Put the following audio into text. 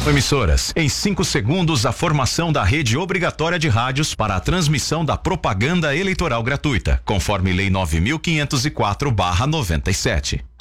Emissoras, em 5 segundos a formação da rede obrigatória de rádios para a transmissão da propaganda eleitoral gratuita, conforme Lei 9.504/97.